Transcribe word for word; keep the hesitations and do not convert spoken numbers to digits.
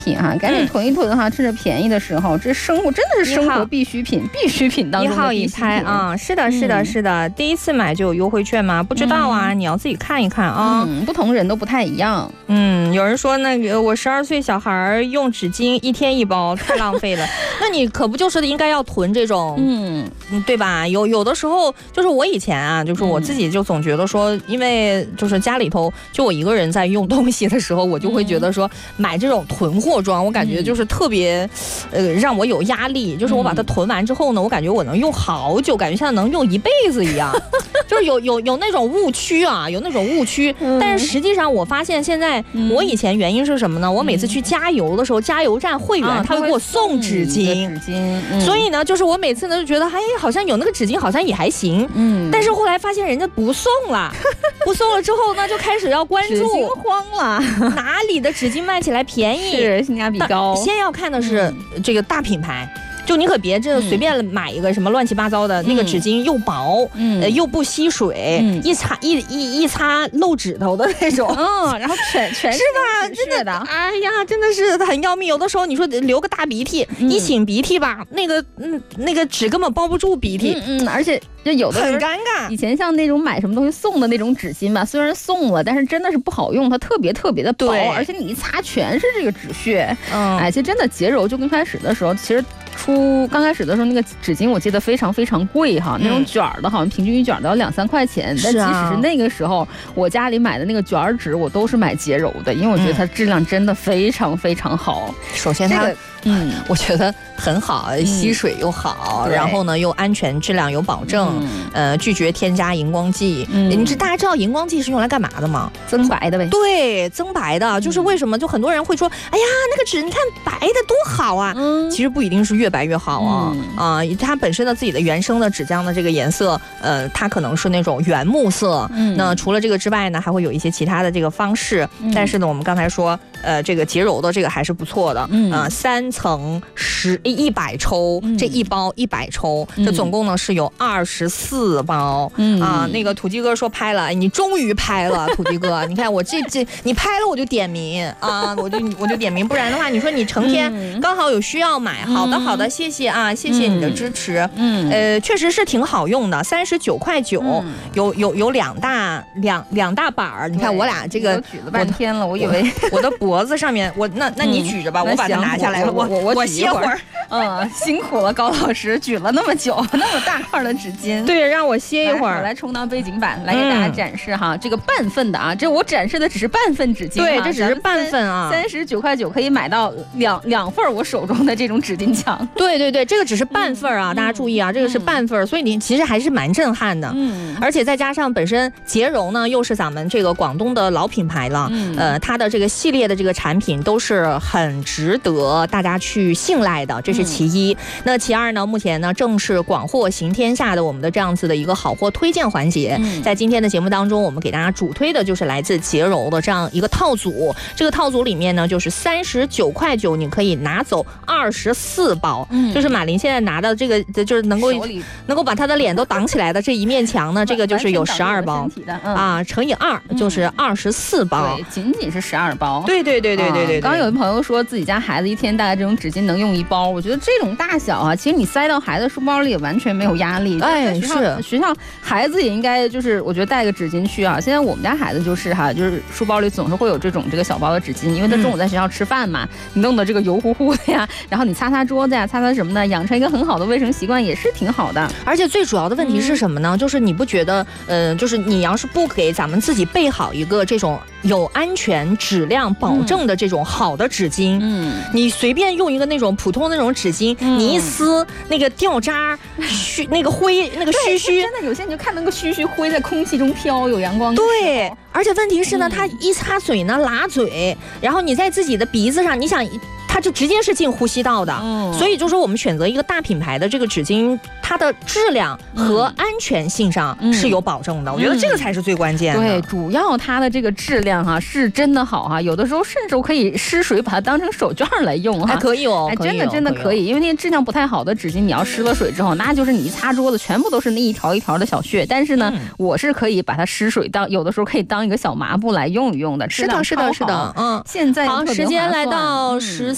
品哈，赶紧囤一囤哈，趁着便宜的时候，这生活真的是生活必需品，必需品当中的必需品。 一号一拍啊，是的，是的，是的，第一次买就有优惠券吗？不知道啊，你要自己看一看啊。 嗯，不同人都不太一样。 嗯，有人说那个我十二岁小孩用纸巾一天一包，太浪费了。那你可不就是应该要囤这种，嗯，对吧？有有的时候就是我以前啊，就是我自己就总觉得说，因为就是家里头就我一个人在用东西的时候，我就会觉得说买这种囤货装，我感觉就是特别，呃，让我有压力。就是我把它囤完之后呢，我感觉我能用好久，感觉像能用一辈子一样。就是有有有那种误区啊，有那种误区。但是实际上我发现现在，我以前原因是什么呢？我每次去加油的时候，加油站会员他会给我送纸巾， 纸巾。 所以呢，就是我每次呢就觉得，哎，好像有那个纸巾好像也还行。嗯。但是后来发现人家不送了，不送了之后呢，就开始要关注， 纸巾慌了， 哪里的纸巾卖起来便宜， 是性价比高。 先要看的是这个大品牌。就你可别这随便买一个什么乱七八糟的，嗯、那个纸巾又薄，嗯、呃又不吸水，嗯、一擦一一一擦漏指头的那种， 嗯，然后全全是吧？真的，哎呀，真的是很要命。有的时候你说流个大鼻涕，嗯、一擤鼻涕吧，那个嗯那个纸根本包不住鼻涕， 嗯嗯，而且就有的很尴尬。 以前像那种买什么东西送的那种纸巾吧，虽然送了，但是真的是不好用，它特别特别的薄，而且你一擦全是这个纸屑。嗯，哎，其实真的洁柔就刚开始的时候，其实。出刚开始的时候，那个纸巾我记得非常非常贵哈，那种卷儿的，好像平均一卷都要两三块钱。但即使是那个时候，我家里买的那个卷纸，我都是买洁柔的，因为我觉得它质量真的非常非常好。 首先它，嗯，我觉得很好，吸水又好，然后呢又安全，质量有保证，呃，拒绝添加荧光剂。你这大家知道荧光剂是用来干嘛的吗？ 增白的呗。 对，增白的，就是为什么就很多人会说，哎呀，那个纸你看白的多好啊，其实不一定是越白越好啊、嗯、啊！它本身的自己的原生的纸浆的这个颜色，呃，它可能是那种原木色。嗯，那除了这个之外呢，还会有一些其他的这个方式。嗯、但是呢，我们刚才说，呃，这个洁柔的这个还是不错的。嗯啊，三层十一百抽，嗯、这一包一百抽，嗯、这总共呢是有二十四包。嗯啊，那个土鸡哥说拍了，你终于拍了，土鸡哥，你看我这这你拍了我就点名啊，我就我就点名，不然的话，你说你成天刚好有需要买，好的好的。好的，谢谢啊，谢谢你的支持。嗯，呃，确实是挺好用的，三十九块九，有有有两大两两大板儿。你看我俩这个举了半天了，我以为我的脖子上面，我那那你举着吧，我把它拿下来，我我我歇会儿。 嗯，辛苦了，高老师举了那么久，那么大块的纸巾。 对，让我歇一会儿。 我来充当背景板，来给大家展示哈，这个半份的啊，这我展示的只是半份纸巾。 对，这只是半份啊， 三十九块九可以买到两两份我手中的这种纸巾墙。 对对对，这个只是半份啊，嗯、大家注意啊，这个是半份，所以你其实还是蛮震撼的。嗯，而且再加上本身洁柔呢，又是咱们这个广东的老品牌了，嗯、呃，它的这个系列的这个产品都是很值得大家去信赖的，这是其一。嗯、那其二呢，目前呢正是广货行天下的我们的这样子的一个好货推荐环节，嗯、在今天的节目当中，我们给大家主推的就是来自洁柔的这样一个套组。这个套组里面呢，就是三十九块九，你可以拿走二十四包。嗯，就是马林现在拿到这个，就是能够能够把他的脸都挡起来的这一面墙呢，这个就是有十二包、嗯、啊，乘以二就是二十四包， 对，仅仅是十二包。 对对对对对 对, 对, 对。 刚刚有一朋友说自己家孩子一天大概这种纸巾能用一包，我觉得这种大小啊，其实你塞到孩子书包里也完全没有压力。 哎，是学校孩子也应该就是我觉得带个纸巾去啊。现在我们家孩子就是哈，就是书包里总是会有这种这个小包的纸巾，因为他中午在学校吃饭嘛，嗯、你弄得这个油乎乎的呀，然后你擦擦桌子呀，擦擦什么的，养成一个很好的卫生习惯也是挺好的。 而且最主要的问题是什么呢？嗯、就是你不觉得，呃，就是你要是不给咱们自己备好一个这种有安全、质量保证的这种好的纸巾，嗯，你随便用一个那种普通的那种纸巾，嗯、你一撕那个掉渣、絮那个灰、那个须须， 真的有些你就看那个须须灰在空气中飘，有阳光。 对，而且问题是呢，嗯、它一擦嘴呢拉嘴，然后你在自己的鼻子上，你想。它就直接是进呼吸道的，嗯、所以就说我们选择一个大品牌的这个纸巾，它的质量和安全性上是有保证的。嗯、我觉得这个才是最关键的。 对，主要它的这个质量哈、啊、是真的好哈、啊，有的时候甚至可以湿水把它当成手绢来用哈、啊， 还可以哦， 哎，真的真的可以，因为那些质量不太好的纸巾，你要湿了水之后，那就是你一擦桌子全部都是那一条一条的小屑。但是呢，嗯、我是可以把它湿水当有的时候可以当一个小抹布来用一用的。 是的，是的，是的，嗯。 现在好，时间来到十。